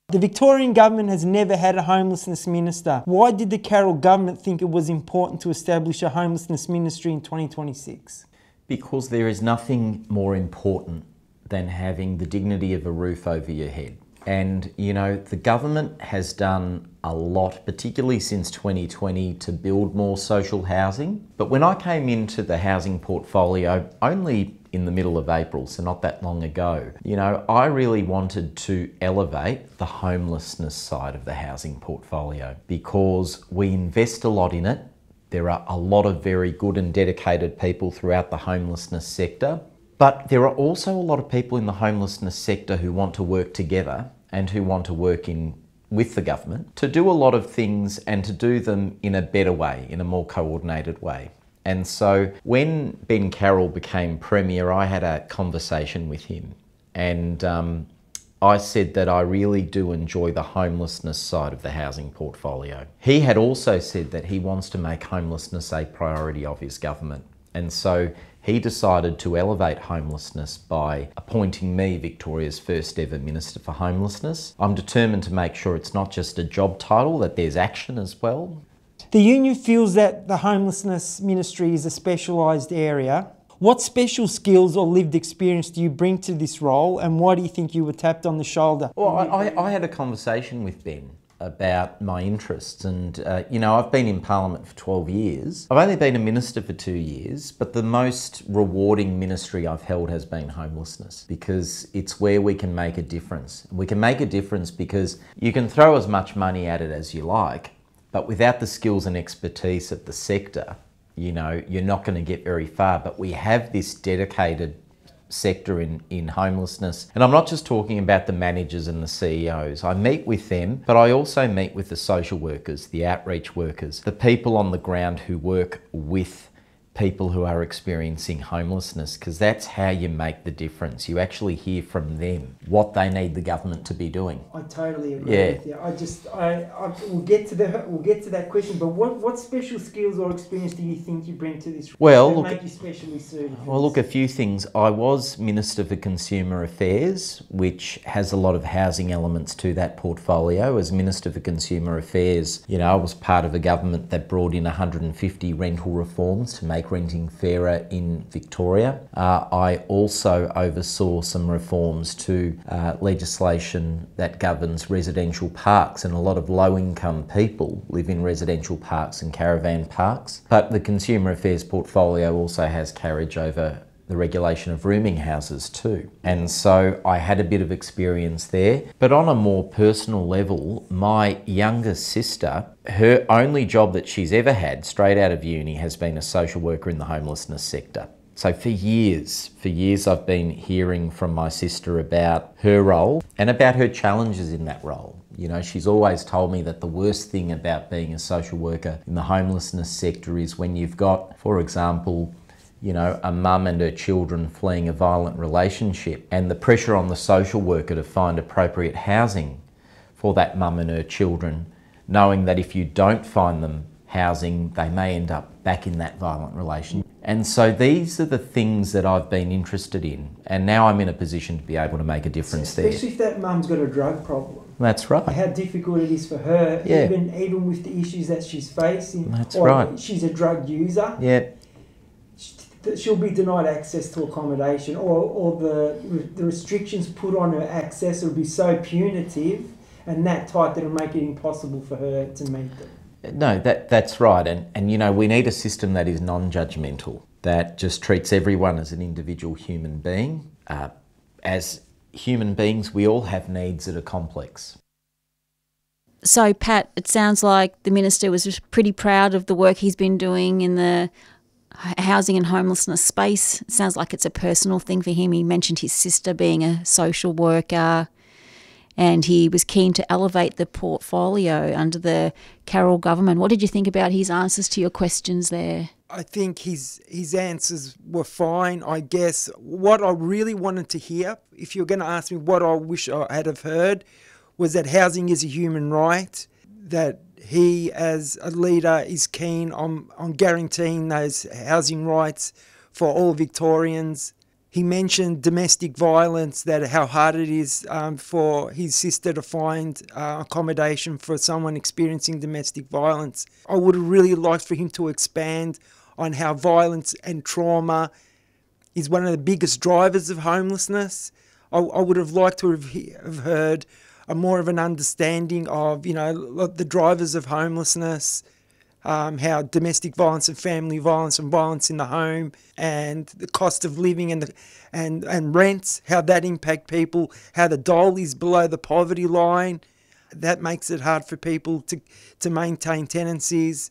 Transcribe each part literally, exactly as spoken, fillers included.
The Victorian government has never had a homelessness minister. Why did the Carroll government think it was important to establish a homelessness ministry in twenty twenty-six? Because there is nothing more important than having the dignity of a roof over your head. And, you know, the government has done a lot, particularly since twenty twenty, to build more social housing. But when I came into the housing portfolio only in the middle of April, so not that long ago, you know, I really wanted to elevate the homelessness side of the housing portfolio because we invest a lot in it. There are a lot of very good and dedicated people throughout the homelessness sector, but there are also a lot of people in the homelessness sector who want to work together and who want to work in with the government to do a lot of things and to do them in a better way, in a more coordinated way. And so when Ben Carroll became Premier, I had a conversation with him and um, I said that I really do enjoy the homelessness side of the housing portfolio. He had also said that he wants to make homelessness a priority of his government. And so he decided to elevate homelessness by appointing me Victoria's first ever Minister for Homelessness. I'm determined to make sure it's not just a job title, that there's action as well. The union feels that the homelessness ministry is a specialised area. What special skills or lived experience do you bring to this role, and why do you think you were tapped on the shoulder? Well, I, I, I had a conversation with Ben about my interests and, uh, you know, I've been in Parliament for twelve years. I've only been a minister for two years, but the most rewarding ministry I've held has been homelessness because it's where we can make a difference. We can make a difference because you can throw as much money at it as you like, but without the skills and expertise of the sector, you know, you're not going to get very far. But we have this dedicated sector in, in homelessness. And I'm not just talking about the managers and the C E Os. I meet with them, but I also meet with the social workers, the outreach workers, the people on the ground who work with people who are experiencing homelessness, because that's how you make the difference. You actually hear from them what they need the government to be doing. I totally agree yeah. with you. I just, I, I, we'll get to the, we'll get to that question. But what, what special skills or experience do you think you bring to this? Well, that look, make you specially suited? Well, look, a few things. I was Minister for Consumer Affairs, which has a lot of housing elements to that portfolio. As Minister for Consumer Affairs, you know, I was part of a government that brought in one hundred fifty rental reforms to make renting fairer in Victoria. Uh, I also oversaw some reforms to uh, legislation that governs residential parks, and a lot of low-income people live in residential parks and caravan parks. But the Consumer Affairs portfolio also has carriage over the regulation of rooming houses too. And so I had a bit of experience there. But on a more personal level, my younger sister, her only job that she's ever had straight out of uni has been a social worker in the homelessness sector. So for years, for years I've been hearing from my sister about her role and about her challenges in that role. You know, she's always told me that the worst thing about being a social worker in the homelessness sector is when you've got, for example, you know, a mum and her children fleeing a violent relationship, and the pressure on the social worker to find appropriate housing for that mum and her children, knowing that if you don't find them housing, they may end up back in that violent relationship. And so these are the things that I've been interested in, and now I'm in a position to be able to make a difference there. Especially if that mum's got a drug problem. That's right. How difficult it is for her, yeah. even even with the issues that she's facing. That's or right. She's a drug user. Yeah. She'll be denied access to accommodation, or, or the the restrictions put on her access will be so punitive and that tight that it'll make it impossible for her to meet them. No, that that's right. And, and you know, we need a system that is non-judgmental, that just treats everyone as an individual human being. Uh, as human beings, we all have needs that are complex. So, Pat, it sounds like the Minister was just pretty proud of the work he's been doing in the housing and homelessness space. It sounds like it's a personal thing for him. He mentioned his sister being a social worker, and he was keen to elevate the portfolio under the Carroll government. What did you think about his answers to your questions there? I think his his answers were fine, I guess. What I really wanted to hear, if you're going to ask me what I wish I had have heard, was that housing is a human right, that he as a leader is keen on, on guaranteeing those housing rights for all Victorians. He mentioned domestic violence, that how hard it is um, for his sister to find uh, accommodation for someone experiencing domestic violence. I would have really liked for him to expand on how violence and trauma is one of the biggest drivers of homelessness. I, I would have liked to have, he- have heard a more of an understanding of, you know, the drivers of homelessness, Um, how domestic violence and family violence and violence in the home and the cost of living and the, and and rents, how that impact people, how the dole is below the poverty line. That makes it hard for people to, to maintain tenancies.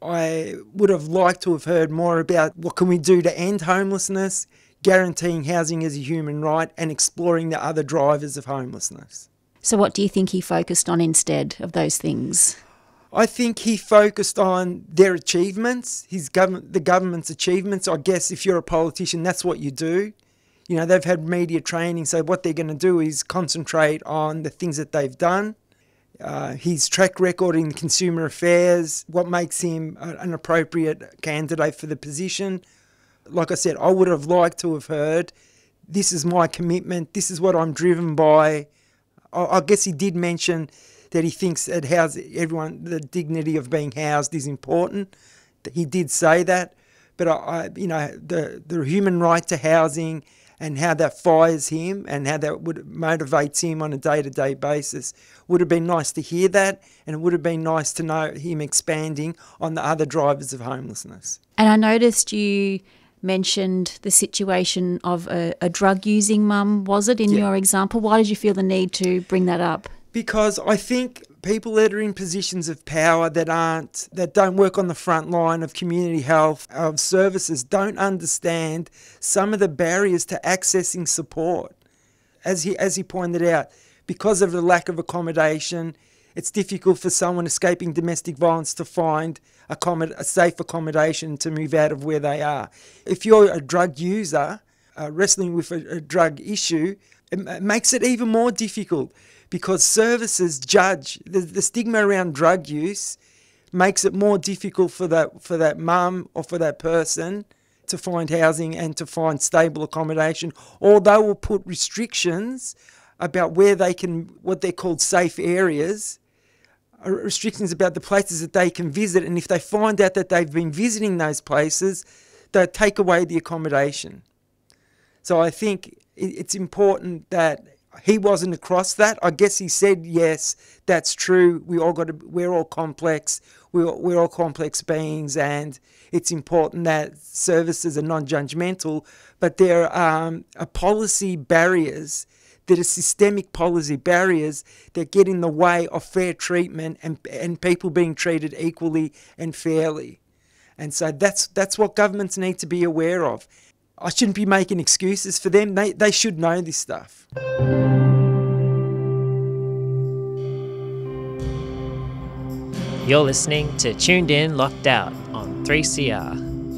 I would have liked to have heard more about what can we do to end homelessness, guaranteeing housing as a human right, and exploring the other drivers of homelessness. So what do you think he focused on instead of those things? I think he focused on their achievements, his government, the government's achievements. I guess if you're a politician, that's what you do. You know, they've had media training, so what they're going to do is concentrate on the things that they've done. Uh, his track record in consumer affairs, what makes him a, an appropriate candidate for the position. Like I said, I would have liked to have heard, this is my commitment, this is what I'm driven by. I, I guess he did mention that he thinks that house, everyone, the dignity of being housed is important. He did say that, but I, I, you know, the the human right to housing and how that fires him and how that would motivates him on a day-to-day basis would have been nice to hear that, and it would have been nice to know him expanding on the other drivers of homelessness. And I noticed you mentioned the situation of a, a drug-using mum, was it, in Yeah. your example? Why did you feel the need to bring that up? Because I think people that are in positions of power that aren't, that don't work on the front line of community health, of services, don't understand some of the barriers to accessing support. As he, as he pointed out, because of the lack of accommodation, it's difficult for someone escaping domestic violence to find accommod- a safe accommodation to move out of where they are. If you're a drug user, uh, wrestling with a, a drug issue, it, it makes it even more difficult, because services judge the, the stigma around drug use makes it more difficult for that for that mum or for that person to find housing and to find stable accommodation, or they will put restrictions about where they can, what they're called safe areas, uh, restrictions about the places that they can visit, and if they find out that they've been visiting those places, they'll take away the accommodation. So I think it, it's important that he wasn't across that. I guess he said, yes, that's true. We all got to, we're all complex. We're, we're all complex beings, and it's important that services are non-judgmental, but there um, are policy barriers that are systemic policy barriers that get in the way of fair treatment and, and people being treated equally and fairly. And so that's that's what governments need to be aware of. I shouldn't be making excuses for them. They, they should know this stuff. You're listening to Tuned In, Locked Out on three C R.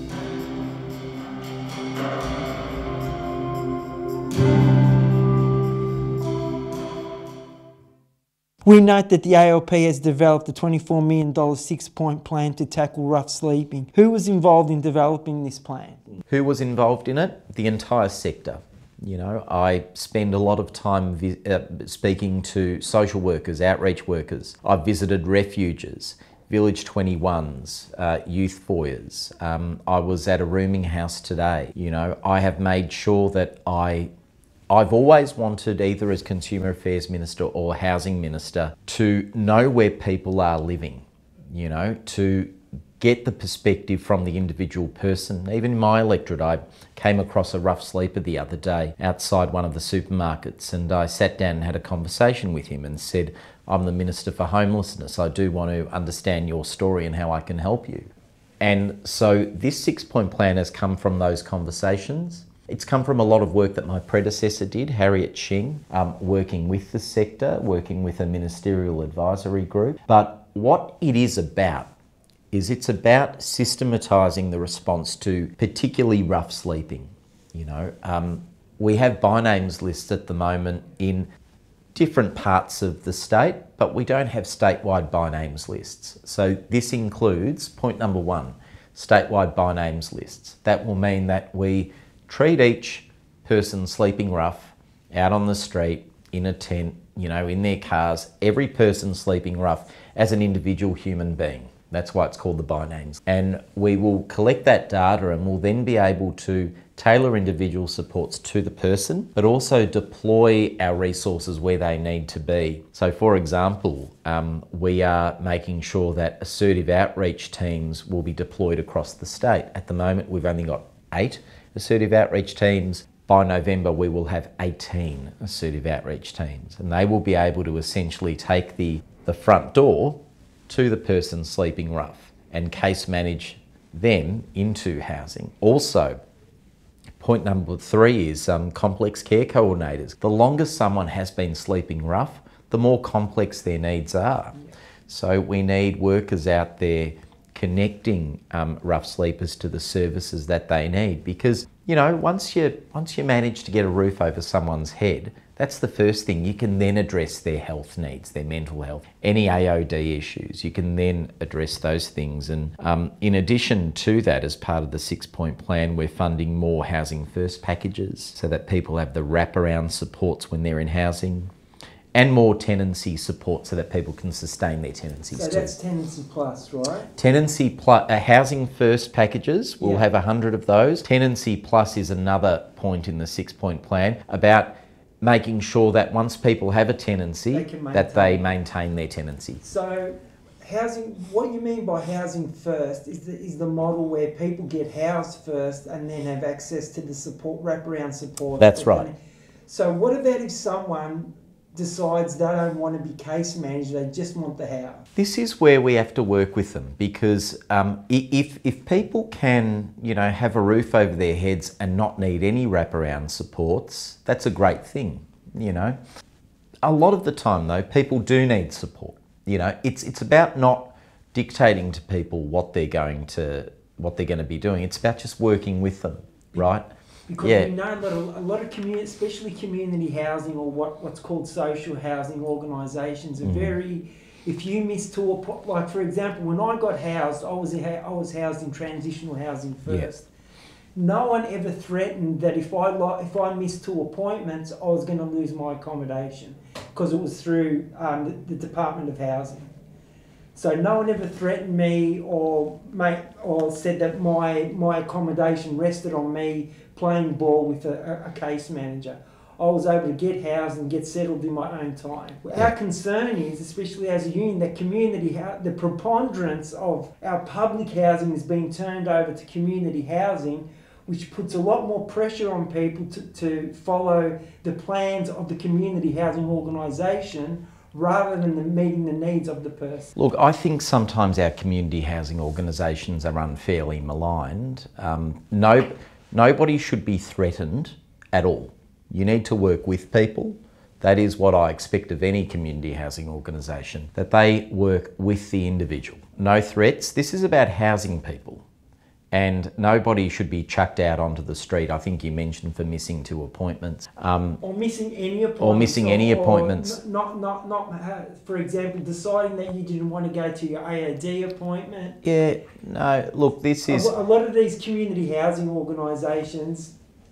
We note that the A L P has developed a twenty-four million dollars six-point plan to tackle rough sleeping. Who was involved in developing this plan? Who was involved in it? The entire sector. You know, I spend a lot of time vi- uh, speaking to social workers, outreach workers. I've visited refuges, Village twenty-ones, uh, youth foyers. Um, I was at a rooming house today. You know, I have made sure that I I've always wanted, either as Consumer Affairs Minister or Housing Minister, to know where people are living, you know, to get the perspective from the individual person. Even in my electorate, I came across a rough sleeper the other day outside one of the supermarkets, and I sat down and had a conversation with him and said, I'm the Minister for Homelessness. I do want to understand your story and how I can help you. And so this six-point plan has come from those conversations. It's come from a lot of work that my predecessor did, Harriet Shing, um, working with the sector, working with a ministerial advisory group. But what it is about is it's about systematising the response to particularly rough sleeping. You know, um, we have by names lists at the moment in different parts of the state, but we don't have statewide by names lists. So this includes, point number one, statewide by names lists. That will mean that we treat each person sleeping rough, out on the street, in a tent, you know, in their cars, every person sleeping rough as an individual human being. That's why it's called the by names. And we will collect that data and we'll then be able to tailor individual supports to the person, but also deploy our resources where they need to be. So for example, um, we are making sure that assertive outreach teams will be deployed across the state. At the moment, we've only got eight assertive outreach teams. By November, we will have eighteen assertive outreach teams, and they will be able to essentially take the, the front door to the person sleeping rough and case manage them into housing. Also, point number three is um, complex care coordinators. The longer someone has been sleeping rough, the more complex their needs are. So we need workers out there connecting um, rough sleepers to the services that they need, because you know once you once you manage to get a roof over someone's head, that's the first thing. You can then address their health needs, their mental health, any A O D issues. You can then address those things. And um, in addition to that, as part of the six-point plan, we're funding more Housing First packages so that people have the wraparound supports when they're in housing, and more tenancy support so that people can sustain their tenancies So too. that's Tenancy Plus, right? Tenancy Plus, uh, Housing First packages, we'll Yeah. have a hundred of those. Tenancy Plus is another point in the six-point plan about making sure that once people have a tenancy, They can that they maintain. maintain their tenancy. So, housing. What you mean by housing first is the, is the model where people get housed first and then have access to the support, wraparound support. That's that right. they- So, what about if someone decides they don't want to be case managed, they just want the house? This is where we have to work with them, because um, i- if if people can, you know, have a roof over their heads and not need any wraparound supports, that's a great thing. You know, a lot of the time though, people do need support. You know, it's it's about not dictating to people what they're going to what they're going to be doing. It's about just working with them, right? Because Yeah. we know that a, a lot of community, especially community housing or what, what's called social housing organisations, are Mm. very. If you miss to a po- like for example, when I got housed, I was ha- I was housed in transitional housing first. No one ever threatened that if I li- if I missed two appointments, I was going to lose my accommodation because it was through um, the, the Department of Housing. So no one ever threatened me or made, or said that my my accommodation rested on me playing ball with a, a case manager. I was able to get housed and get settled in my own time. Our concern is, especially as a union, that community, the preponderance of our public housing is being turned over to community housing, which puts a lot more pressure on people to, to follow the plans of the community housing organisation rather than the meeting the needs of the person. Look, I think sometimes our community housing organisations are unfairly maligned. Um, no, nobody should be threatened at all. You need to work with people. That is what I expect of any community housing organisation, that they work with the individual. No threats. This is about housing people. And nobody should be chucked out onto the street. I think you mentioned for missing two appointments. Um, Or missing any appointments. Or missing any or appointments. n- Not, not, not, uh, for example, deciding that you didn't want to go to your A O D appointment. yeah, no, look, this A, is... lo- a lot of these community housing organisations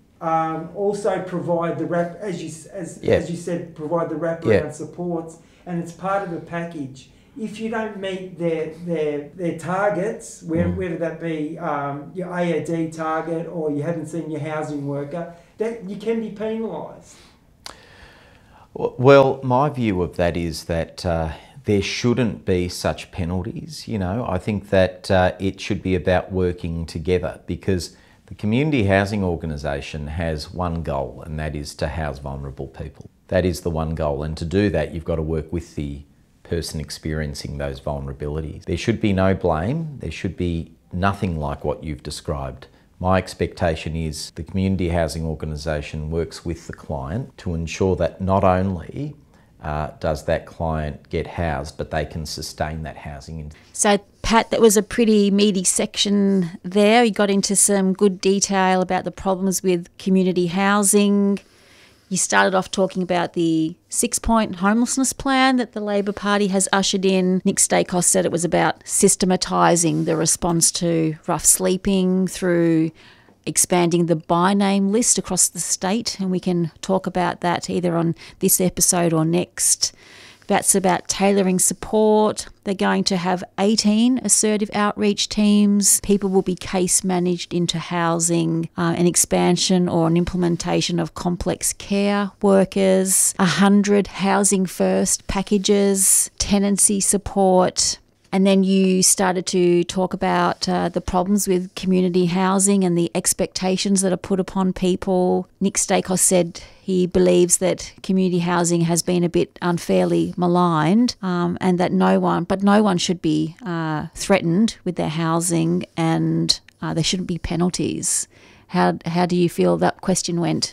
um, also provide the wrap, as you s- as Yeah. as you said, provide the wraparound Yeah. supports, and it's part of a package. If you don't meet their their their targets, whether, Mm. whether that be um, your A O D target or you haven't seen your housing worker, that you can be penalised. Well, my view of that is that uh, there shouldn't be such penalties. You know, I think that uh, it should be about working together, because the community housing organisation has one goal, and that is to house vulnerable people. That is the one goal, and to do that, you've got to work with the person experiencing those vulnerabilities. There should be no blame. There should be nothing like what you've described. My expectation is the community housing organisation works with the client to ensure that not only uh, does that client get housed, but they can sustain that housing. So, Pat, that was a pretty meaty section there. You got into some good detail about the problems with community housing. You started off talking about the six-point homelessness plan that the Labor Party has ushered in. Nick Stakos said it was about systematising the response to rough sleeping through expanding the by name list across the state, and we can talk about that either on this episode or next. That's about tailoring support. They're going to have eighteen assertive outreach teams. People will be case managed into housing, uh, an expansion or an implementation of complex care workers, one hundred housing first packages, tenancy support. And then you started to talk about uh, the problems with community housing and the expectations that are put upon people. Nick Stakos said he believes that community housing has been a bit unfairly maligned, um, and that no one, but no one should be uh, threatened with their housing, and uh, there shouldn't be penalties. How how do you feel that question went?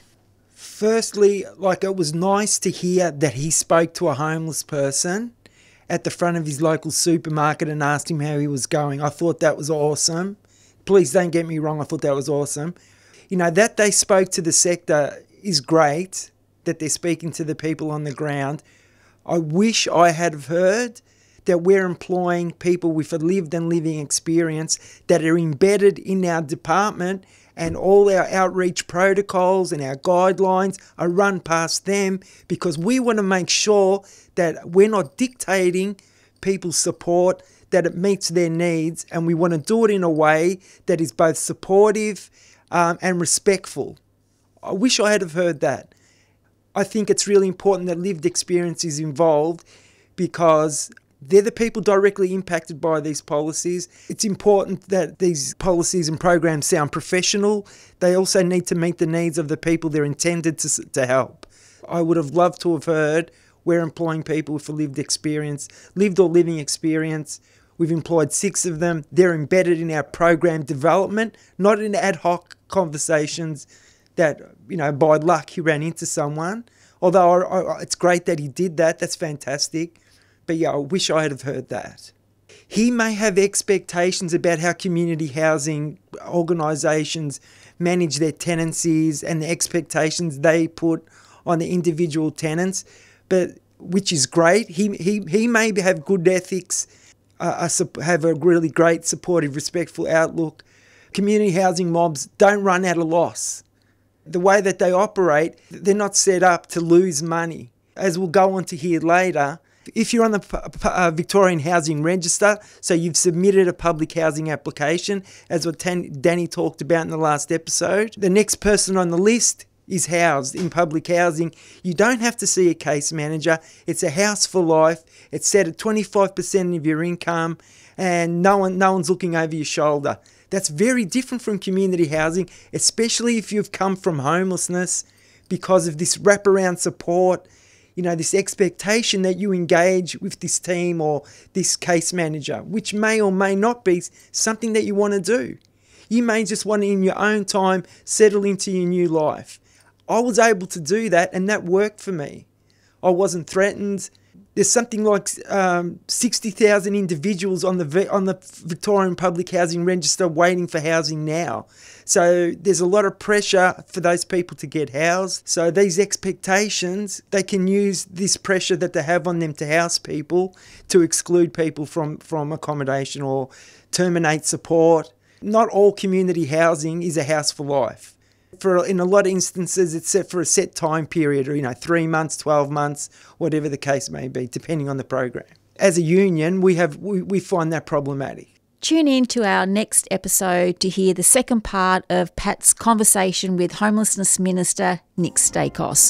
Firstly, like, it was nice to hear that he spoke to a homeless person at the front of his local supermarket and asked him how he was going. I thought that was awesome. Please don't get me wrong, I thought that was awesome. You know, that they spoke to the sector is great, that they're speaking to the people on the ground. I wish I had have heard that we're employing people with a lived and living experience that are embedded in our department, and all our outreach protocols and our guidelines are run past them, because we want to make sure that we're not dictating people's support, that it meets their needs, and we want to do it in a way that is both supportive um, and respectful. I wish I had have heard that. I think it's really important that lived experience is involved, because they're the people directly impacted by these policies. It's important that these policies and programs sound professional. They also need to meet the needs of the people they're intended to, to help. I would have loved to have heard we're employing people with a lived experience, lived or living experience. We've employed six of them. They're embedded in our program development, not in ad hoc conversations that, you know, by luck he ran into someone. Although I, I, it's great that he did that. That's fantastic. But yeah, I wish I had have heard that. He may have expectations about how community housing organisations manage their tenancies and the expectations they put on the individual tenants, but which is great. He he he may have good ethics, uh, have a really great, supportive, respectful outlook. Community housing mobs don't run at a loss. The way that they operate, they're not set up to lose money. As we'll go on to hear later, if you're on the uh, Victorian Housing Register, so you've submitted a public housing application, as what Danny talked about in the last episode, the next person on the list is housed in public housing. You don't have to see a case manager. It's a house for life. It's set at twenty-five percent of your income, and no one, no one's looking over your shoulder. That's very different from community housing, especially if you've come from homelessness, because of this wraparound support, you know, this expectation that you engage with this team or this case manager, which may or may not be something that you want to do. You may just want to, in your own time, settle into your new life. I was able to do that, and that worked for me. I wasn't threatened. There's something like um, sixty thousand individuals on the on the Victorian Public Housing Register waiting for housing now. So there's a lot of pressure for those people to get housed. So these expectations, they can use this pressure that they have on them to house people to exclude people from, from accommodation or terminate support. Not all community housing is a house for life. For in a lot of instances, it's set for a set time period, or, you know, three months, twelve months, whatever the case may be, depending on the program. As a union, we have we, we find that problematic. Tune in to our next episode to hear the second part of Pat's conversation with Homelessness Minister Nick Stakos.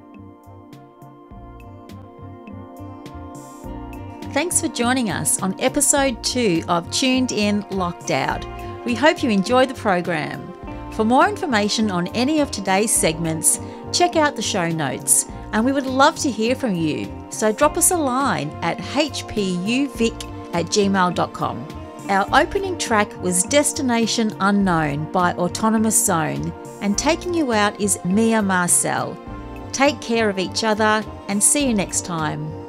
Thanks for joining us on episode two of Tuned In Locked Out. We hope you enjoyed the program. For more information on any of today's segments, check out the show notes, and we would love to hear from you. So drop us a line at h p u vic at gmail dot com. Our opening track was Destination Unknown by Autonomous Zone, and taking you out is Mia Marcel. Take care of each other, and see you next time.